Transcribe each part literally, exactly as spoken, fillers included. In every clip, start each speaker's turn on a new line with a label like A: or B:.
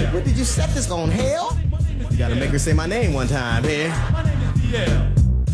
A: What did you set this on, hell? You gotta make her say my name one time here.
B: Yeah.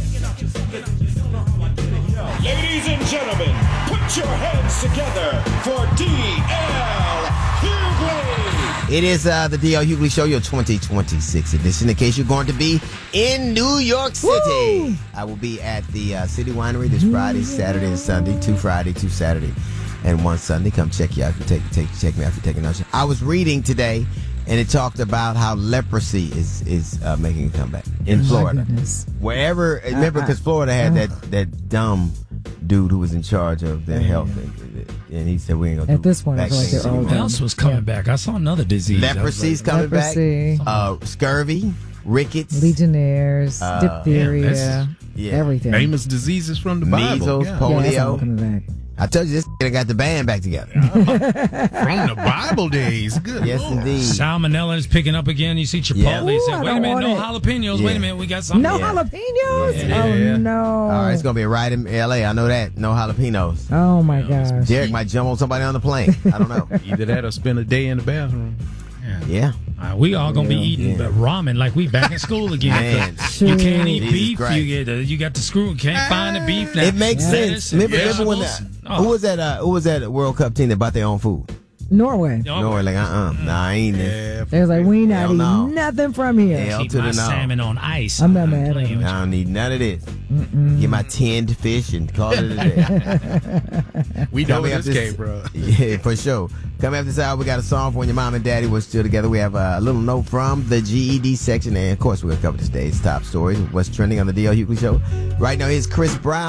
B: Ladies and gentlemen, put your hands together for D L Hughley.
A: It is uh, the D L Hughley Show, your twenty twenty-six edition. In case you're going to be in New York City, Woo! I will be at the uh, City Winery this Friday, Saturday, and Sunday. Two Friday, two Saturday, and one Sunday. Come check you out. If you take, take check me out if you're taking notes. I was reading today, and it talked about how leprosy is is uh, making a comeback in Florida. Wherever, remember, because Florida had that that dumb dude who was in charge of their health, and, and he said we ain't gonna
C: at
A: do
C: this point. I feel like they're all
D: What else was coming yeah. back? I saw another disease.
A: Leprosy's
D: like,
A: coming
C: leprosy.
A: back. Uh, scurvy, rickets,
C: legionnaires, uh, diphtheria,
D: yeah,
A: yeah.
C: everything.
E: Famous diseases from the Bible.
A: Measles,
E: yeah.
A: polio.
C: Yeah, that's all coming back.
A: I told you this nigga got the band back together.
E: From the Bible days. Good
A: Yes,
E: Lord.
A: indeed.
D: Salmonella is picking up again. You see Chipotle
A: Yeah.
D: Ooh,
C: Ooh,
D: said, wait a minute, no
C: it.
D: jalapenos.
A: Yeah.
D: Wait a minute, we got something.
C: No
A: Yeah.
C: jalapenos?
A: Yeah.
C: Oh,
E: Yeah.
C: no.
A: All right, it's going to be a ride in L A. I know that. No jalapenos.
C: Oh, my gosh.
A: Derek might jump on somebody on the plane. I don't know.
E: Either that or spend a day in the bathroom.
A: Yeah.
D: Uh, we all gonna be
C: Yeah.
D: eating
A: Yeah.
D: ramen like we back in school again.
A: Man.
D: You can't eat
A: Jesus
D: beef.
A: Christ.
D: You get uh, you got the screw. Can't find the beef now.
A: It makes
D: Lettuce
A: sense.
D: and
A: Remember, remember when the,
D: vegetables. Oh.
A: who was that? Uh, who was that World Cup team that bought their own food?
C: Norway.
D: Oh,
A: No, like uh, uh nah, I ain't this.
E: Yeah,
C: They was like, we ain't not
A: Hell
C: eating
A: no.
C: nothing from here.
A: Hell
D: keep
A: to
D: my
A: the no.
D: salmon on ice.
C: I'm not mad at
D: playing
C: him.
D: with
A: I don't need none of this. Get my tinned fish and call it a day.
E: We know
A: Coming
E: where
A: up
E: this came from.
A: Yeah, for sure. Coming up this hour, we got a song for when your mom and daddy were still together. We have a little note from the G E D section. And, of course, we're going to cover today's top stories, what's trending on the D L Hughley Show. Right now, here's Chris Brown.